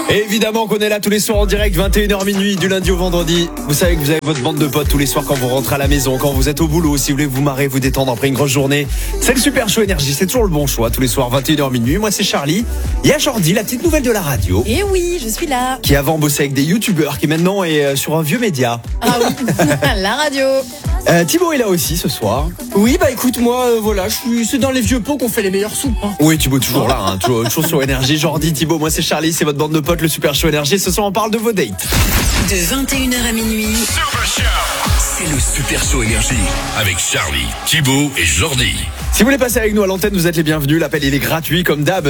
Et évidemment qu'on est là tous les soirs en direct, 21h minuit, du lundi au vendredi. Vous savez que vous avez votre bande de potes tous les soirs quand vous rentrez à la maison, quand vous êtes au boulot, si vous voulez vous marrer, vous détendre après une grosse journée. C'est le Super Show Énergie, c'est toujours le bon choix, tous les soirs 21h minuit. Moi c'est Charlie, il y a Jordi, la petite nouvelle de la radio. Et oui, je suis là. Qui avant bossait avec des youtubeurs, qui maintenant est sur un vieux média. Ah oui, la radio. Thibaut est là aussi ce soir. Oui, bah écoute, moi, voilà, c'est dans les vieux pots qu'on fait les meilleures soupes. Hein. Oui, Thibaut toujours là, hein, toujours sur Énergie. Jordi, Thibaut, moi c'est Charlie, c'est votre bande de potes, le Super Show Énergie. Ce soir on parle de vos dates. De 21h à minuit, c'est le Super Show Énergie avec Charlie, Thibaut et Jordi. Si vous voulez passer avec nous à l'antenne, vous êtes les bienvenus. L'appel il est gratuit comme d'hab,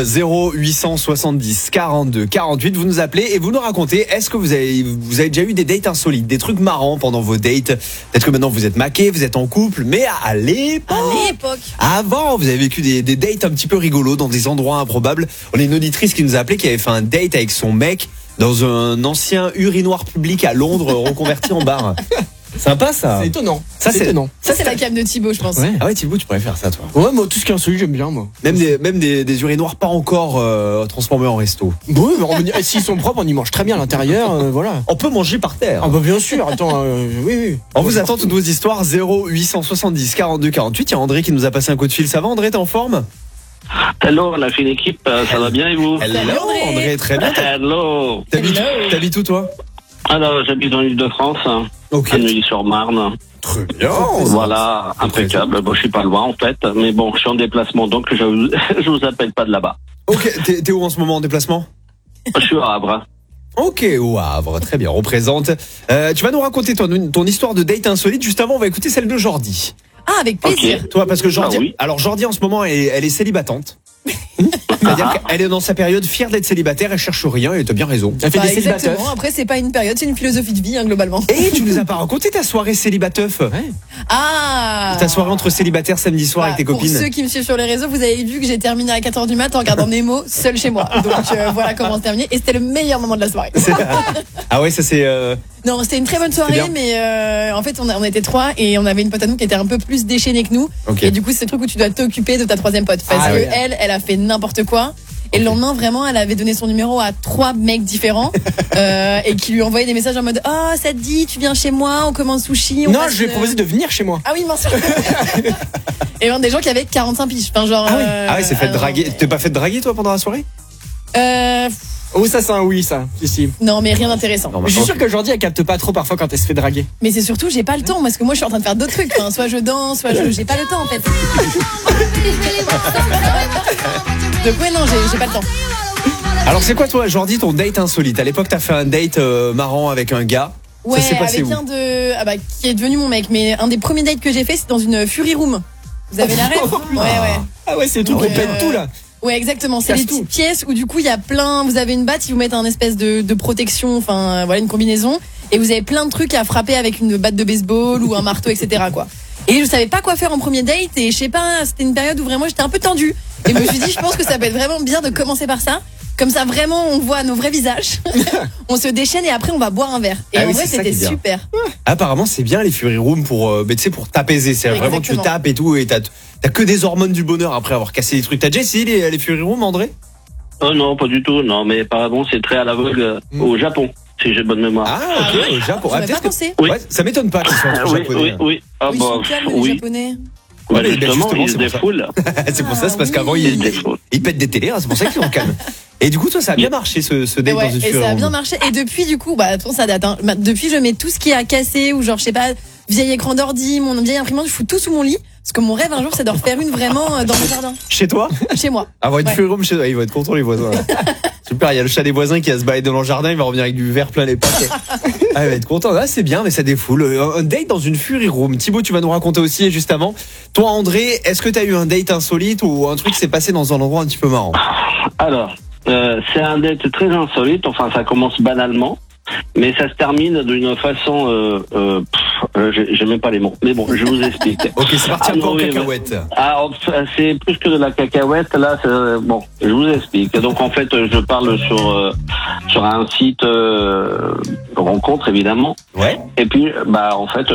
0870 42 48. Vous nous appelez et vous nous racontez, est-ce que vous avez déjà eu des dates insolites, des trucs marrants pendant vos dates? Peut-être que maintenant vous êtes maqués, vous êtes en couple, mais à l'époque, avant, vous avez vécu des dates un petit peu rigolos dans des endroits improbables. On a une auditrice qui nous a appelé, qui avait fait un date avec son mec dans un ancien urinoir public à Londres reconverti en bar. Sympa ça. C'est étonnant. C'est étonnant. Ça c'est la cam de Thibaut, je pense. Ouais. Ah ouais, Thibaut, tu pourrais faire ça toi. Ouais, moi tout ce qui est insolite, j'aime bien moi. Même des urinoirs pas encore transformés en resto. Oui, mais s'ils sont propres, on y mange très bien à l'intérieur, voilà. On peut manger par terre. Ah bah bien sûr, attends, oui. On vous attend toutes vos histoires, 0870 42 48. Il y a André qui nous a passé un coup de fil. Ça va André, t'es en forme? Hello, la fine équipe, ça va bien et vous? Hello André, très bien. Hello. T'habites où toi? Alors, j'habite en Ile-de-France, à Neuilly-sur-Marne. Très bien. Voilà, impeccable. Bon, je suis pas loin en fait, mais bon, je suis en déplacement, donc je vous appelle pas de là-bas. Ok, t'es où en ce moment en déplacement? Je suis à Havre. Ok, au Havre, très bien, représente. Tu vas nous raconter ton histoire de date insolite. Juste avant, on va écouter celle de Jordi. Ah, avec plaisir. Okay. Toi, parce que Jordi, oui. Alors Jordi en ce moment, elle est célibatante. C'est-à-dire qu'elle est dans sa période fière d'être célibataire, elle cherche rien et t'as bien raison. Elle fait des célibataires. Exactement. Après, c'est pas une période, c'est une philosophie de vie, globalement. Et tu nous as pas raconté ta soirée célibateuf? Ouais. Ah. Ta soirée entre célibataires samedi soir avec tes copines. Pour ceux qui me suivent sur les réseaux, vous avez vu que j'ai terminé à 4h du mat en regardant Nemo seul chez moi. Donc voilà comment c'est terminé. Et c'était le meilleur moment de la soirée. Ah ouais, ça c'est... Non, c'était une très bonne soirée, mais en fait, on était 3 et on avait une pote à nous qui était un peu plus déchaînée que nous. Okay. Et du coup, c'est le truc où tu dois t'occuper de ta troisième pote. Parce que elle a fait n'importe quoi. Et le lendemain, vraiment, elle avait donné son numéro à 3 mecs différents et qui lui envoyaient des messages en mode « Oh, ça te dit, tu viens chez moi, on commande sushi. » Non, je lui ai proposé de venir chez moi. Ah oui, mince. Et des gens qui avaient 45 piges. Enfin, genre, Ah oui, c'est fait draguer. T'es pas fait draguer toi pendant la soirée? Oh, ça c'est un oui, ça. Si. Non, mais rien d'intéressant. Non, Mais je suis sûr que Jordi elle capte pas trop parfois quand elle se fait draguer. Mais c'est surtout, j'ai pas le temps, parce que moi je suis en train de faire d'autres trucs. Enfin, soit je danse, soit j'ai pas le temps en fait. Donc ouais, non, j'ai pas le temps. Alors c'est quoi toi, Jordi, ton date insolite? À l'époque, t'as fait un date marrant avec un gars. Ouais, ça s'est passé avec où? qui est devenu mon mec. Mais un des premiers dates que j'ai fait, c'est dans une Fury Room. Vous avez la rêve? Ouais. Ah ouais, c'est le truc Ouais, qu'on pète tout là. Ouais, exactement. C'est Casse des tout. petites pièces où du coup il y a plein. Vous avez une batte, ils vous mettent un espèce de protection, enfin voilà, une combinaison, et vous avez plein de trucs à frapper avec une batte de baseball ou un marteau, etc. quoi. Et je savais pas quoi faire en premier date et je sais pas, c'était une période où vraiment j'étais un peu tendue. Et je me suis dit, je pense que ça peut être vraiment bien de commencer par ça. Comme ça, vraiment, on voit nos vrais visages. On se déchaîne et après, on va boire un verre. Et en vrai, c'était super. Apparemment, c'est bien les Fury Room pour t'apaiser. C'est vraiment tu tapes et tout et t'as que des hormones du bonheur après avoir cassé les trucs. T'as déjà essayé les Fury Room, André? Oh non, pas du tout. Non, mais apparemment, c'est très à la vogue au Japon, si j'ai bonne mémoire. Ah, ok, au Japon. J'aurais pas pensé. Oui. Ouais, ça m'étonne pas qu'ils soient japonais. Oui. Ah Ils sont calmes, les Japonais. Ouais, mais justement, justement, ils se défoulent. C'est pour ça, c'est parce qu'avant, ils pètent des télés, hein, c'est pour ça qu'ils sont calmes. Et du coup, toi, ça a bien marché ce date dans une Fury Et ça a Room. bien marché. Et depuis, du coup, ça date. Hein. Depuis, je mets tout ce qui est à casser ou genre, je sais pas, vieil écran d'ordi, mon vieille imprimante, je fous tout sous mon lit. Parce que mon rêve un jour, c'est de refaire une vraiment dans mon jardin. Chez toi? Chez moi. Avoir une Ouais. Fury Room chez toi, ils vont être contents les voisins. Super, il y a le chat des voisins qui va se balader dans le jardin, il va revenir avec du verre plein les paquets. Ah, il va être content. Ah, c'est bien, mais ça défoule. Un date dans une Fury Room. Thibaut, tu vas nous raconter aussi juste avant. Toi, André, est-ce que tu as eu un date insolite ou un truc qui s'est passé dans un endroit un petit peu marrant? Alors, c'est un date très insolite. Enfin, ça commence banalement, mais ça se termine d'une façon. J'ai même pas les mots. Mais bon, je vous explique. Ok, c'est parti un peu en oui, cacahuète. C'est plus que de la cacahuète. Là, bon, je vous explique. Donc, en fait, je parle sur un site rencontre évidemment. Ouais. Et puis, en fait,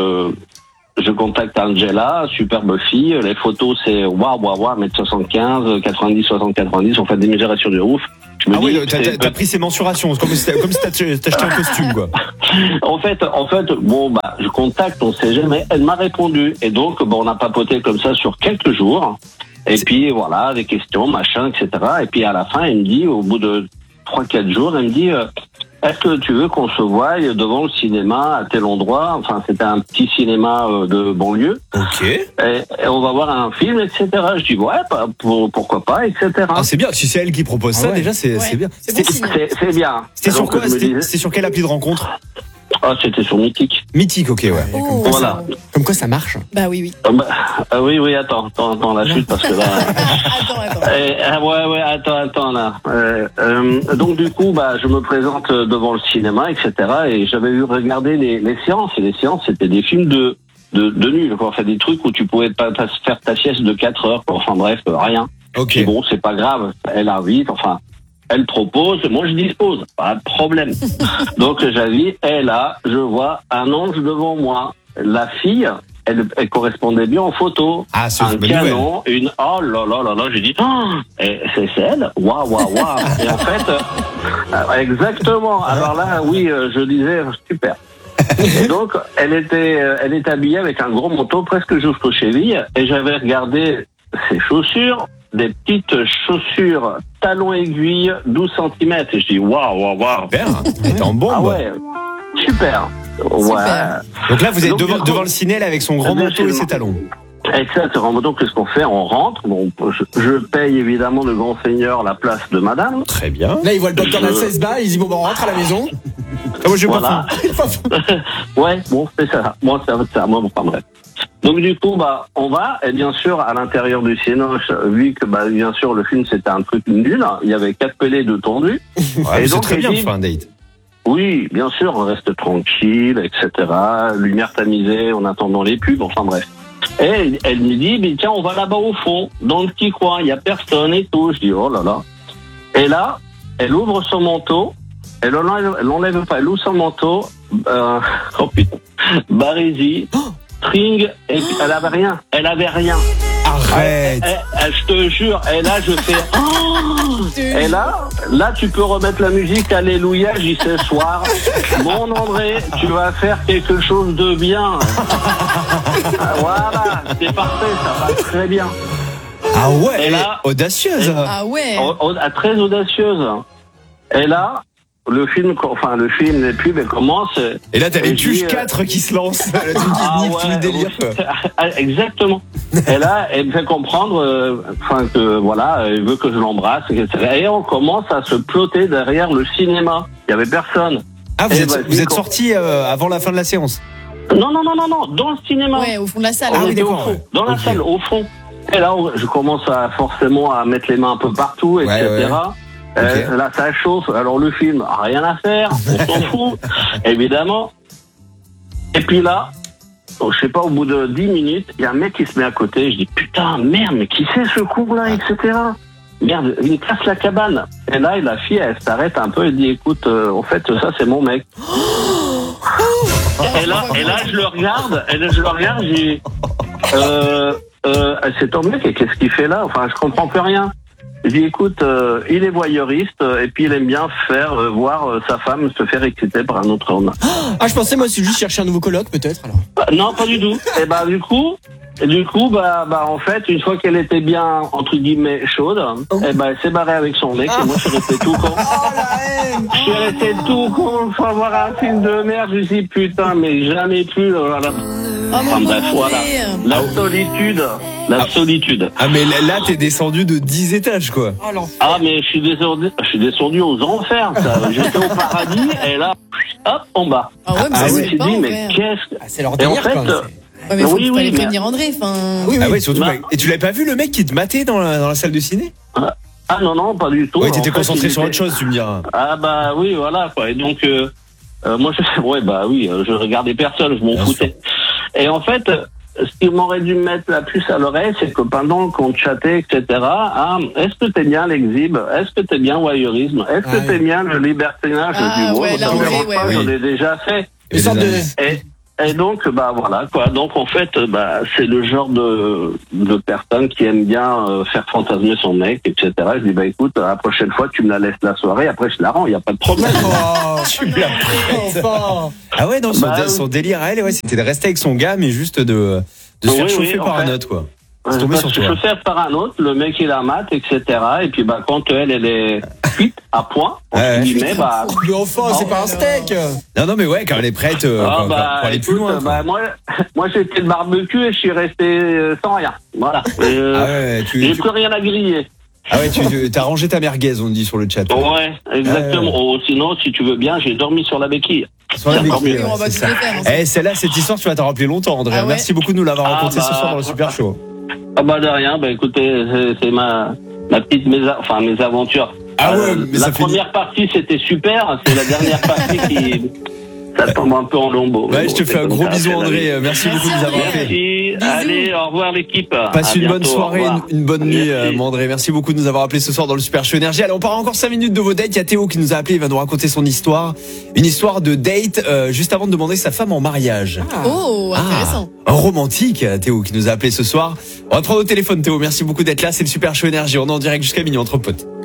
je contacte Angela, superbe fille. Les photos, c'est waouh, 1m75, 90, 60, 90. On fait des mesurations de ouf. Je me Ah dis, oui, t'as pris ses mensurations, comme si t'achetais un costume, quoi. En fait, bon, bah, je contacte, on sait jamais. Elle m'a répondu. Et donc, bon, on a papoté comme ça sur quelques jours. Et puis, voilà, des questions, machin, etc. Et puis, à la fin, elle me dit, au bout de 3-4 jours, elle me dit, est-ce que tu veux qu'on se voie devant le cinéma à tel endroit? Enfin, c'était un petit cinéma de banlieue. Ok. Et on va voir un film, etc. Je dis, ouais, pourquoi pas, etc. Ah, c'est bien. Si c'est elle qui propose ça, déjà, c'est bien. C'est bon signe. C'est bien. C'était sur Donc, quoi? je me disais- C'était sur quelle appli de rencontre? Ah, c'était sur Mythique. Mythique, ok, ouais. Oh, Voilà. Comme quoi ça marche. Bah oui. Oui, attends, la chute, parce que là... Attends. Attends, là. Donc, du coup, bah, je me présente devant le cinéma, etc. Et j'avais vu regarder les séances. Et les séances, c'était des films de nuls, quoi. Enfin, des trucs où tu pouvais pas faire ta sieste de 4 heures, quoi. Enfin, bref, rien. Ok. Et bon, c'est pas grave. Elle invite, enfin... Elle propose, moi je dispose, pas de problème. Donc j'invite, et là, je vois un ange devant moi. La fille, elle correspondait bien en photo. Ah, c'est un une bonne canon, oh là là, j'ai dit, et c'est elle, waouh. Et en fait, exactement. Alors là, oui, je disais, super. Et donc, elle était habillée avec un gros manteau presque jusqu'aux chevilles, et j'avais regardé ses chaussures. Des petites chaussures talons aiguilles 12 cm. Et je dis waouh. Super. Elle était en bombe. Ah ouais, super. Ouais. Donc là, vous êtes Donc, devant le ciné là, avec son grand manteau et ses talons. Exactement. Donc qu'est-ce qu'on fait? On rentre. Bon, je paye évidemment de grand seigneur la place de madame. Très bien. Là, il voit le docteur à 16 balles, il dit bon, on rentre à la maison. Ah, moi, j'ai Voilà. pas faim. Ouais, bon, c'est ça. Moi, c'est à moi, bon, enfin bref. Donc du coup, bah, on va, et bien sûr, à l'intérieur du Cinoche, vu que, bah, bien sûr, le film c'était un truc nul, il y avait 4 pelés de tondus. Ouais, Et c'est donc, très elle bien de dit- faire un date. Oui, bien sûr, on reste tranquille, etc. Lumière tamisée en attendant les pubs, enfin bref. Et elle me dit, mais tiens, on va là-bas au fond, dans le petit coin, il y a personne et tout. Je dis, oh là là. Et là, elle ouvre son manteau, elle l'enlève pas, elle ouvre son manteau, oh putain, Barésie, string, et elle avait rien. Arrête. Je te jure, et là je fais, et là tu peux remettre la musique, alléluia, j'y sais soir. Mon André, tu vas faire quelque chose de bien. Voilà, c'est parfait, ça va très bien. Ah ouais. Et là- Audacieuse. Ah ouais. Très audacieuse. Et là, le film, les pubs, elles commencent. Et là, t'as les Et je dis, tuches 4 qui se lancent. Le truc qui nique tout le délire. quoi. Exactement. Et là, elle me fait comprendre, que voilà, elle veut que je l'embrasse, etc. Et on commence à se ploter derrière le cinéma. Il y avait personne. Ah, Eh vous ben, êtes sortis avant la fin de la séance. Non, dans le cinéma. Ouais, au fond de la salle. On Ah oui, était au d'accord, fond, ouais. dans la Ok. salle, au fond. Et là, je commence forcément à mettre les mains un peu partout, etc. Ouais. Ok. Là, ça chauffe. Alors, le film, rien à faire. On s'en fout, évidemment. Et puis là, je sais pas, au bout de 10 minutes, il y a un mec qui se met à côté. Je dis, putain, merde, mais qui c'est ce con-là, etc. Merde, il me casse la cabane. Et là, la fille, elle s'arrête un peu et dit, écoute, en fait, ça, c'est mon mec. Et là, je le regarde, je dis, c'est ton mec, et qu'est-ce qu'il fait là? Enfin, je comprends plus rien. Je dis, écoute, il est voyeuriste, et puis il aime bien voir sa femme se faire exciter par un autre homme. Ah, je pensais, moi, c'est juste chercher un nouveau coloc, peut-être, alors. Non, pas du tout. Et bah, du coup, en fait, une fois qu'elle était bien, entre guillemets, chaude, et ben, elle s'est barrée avec son mec, et moi, je suis resté tout con. Je suis resté tout con, faut voir un film de merde, je me suis dit, putain, mais jamais plus, voilà. Oh mon Bref, voilà. André. La solitude. Ah, mais là, t'es descendu de 10 étages, quoi. Oh, l'enfer. Ah, mais je suis descendu aux enfers, ça. J'étais au paradis, et là, hop, en bas. Ah ouais, mais Je ça me c'est suis pas dit, en mais vrai. qu'est-ce que... Ah, c'est leur Et en délire, fait, quoi. Ouais, mais faut oui, pas les mais- prévenir André. Enfin. Oui, Ah ouais, surtout. Bah. Et tu l'avais pas vu le mec qui te matait dans la salle de ciné? Ah non, pas du tout. Ouais, En t'étais fait, concentré il sur était- autre chose, tu me diras. Ah bah oui, voilà, quoi. Et donc, moi, je regardais personne, je m'en Bien foutais. Et en fait, ce qui m'aurait dû me mettre la puce à l'oreille, c'est que pendant qu'on chattait, etc., est-ce que t'es bien l'exhibe? Est-ce que t'es bien voyeurisme? Est-ce que Ouais. t'es bien le libertinage Ah, du mot? ouais, Ça là, me on dérange fait, pas, ouais, j'en oui. ai déjà fait. Une sorte de... Et donc, bah voilà quoi. Donc en fait, bah c'est le genre de personne qui aime bien faire fantasmer son mec, etc. Je dis bah écoute, la prochaine fois tu me la laisses la soirée, après je la rends, il y a pas de problème. Oh, Tu me la prêtes. enfin. Ah ouais, non, Bah, son délire à elle, ouais, c'était de rester avec son gars, mais juste de se faire Oui, chauffer oui, par en un fait. autre, quoi. C'est tombé sur Parce que toi. je fais par un autre, le mec il la mate, etc. Et puis bah quand elle est cuite à point, entre Ouais. guillemets, bah Mais enfin, c'est pas un steak. Non, mais ouais, quand elle est prête ah, pour aller plus écoute, loin. quoi. bah, moi j'ai fait le barbecue et je suis resté sans rien. Voilà. Ah ouais, J'ai plus rien à griller. t'as rangé ta merguez, on dit sur le chat. Ouais, exactement. Oh, sinon, si tu veux bien, j'ai dormi sur la béquille. Sur la C'est encore béquille, mieux. ouais, On va c'est tout ça. le faire, hein. Celle-là, cette histoire, tu vas t'en rappeler longtemps, André. Ah ouais. Merci beaucoup de nous l'avoir Ah raconté ce bah. soir dans le Super Show. Ah bah de rien, bah écoutez, c'est ma petite mes aventures. Ah ouais, mais la ça fait première partie c'était super, c'est la dernière partie qui ça tombe un peu en lambeaux. Ouais, Mais je bon, te c'est fais un comme gros ça, bisou, c'est la André. vie. Merci beaucoup de nous avoir appelé. Merci, Bisous. allez, au revoir l'équipe. Passe À une bonne bientôt, au soirée, revoir. une bonne nuit, Merci. André. Merci beaucoup de nous avoir appelé ce soir dans le Super Show Énergie. Allez, on part encore 5 minutes de vos dates. Il y a Théo qui nous a appelé, il va nous raconter son histoire. Une histoire de date, juste avant de demander sa femme en mariage. Oh, intéressant. Un romantique, Théo, qui nous a appelé ce soir. On va te prendre au téléphone, Théo. Merci beaucoup d'être là. C'est le Super Show Énergie. On est en direct jusqu'à minuit entre potes.